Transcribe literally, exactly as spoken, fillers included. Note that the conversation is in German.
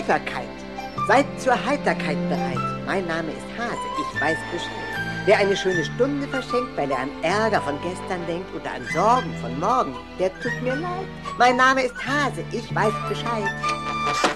Heiterkeit. Seid zur Heiterkeit bereit. Mein Name ist Hase, ich weiß Bescheid. Wer eine schöne Stunde verschenkt, weil er an Ärger von gestern denkt oder an Sorgen von morgen, der tut mir leid. Mein Name ist Hase, ich weiß Bescheid.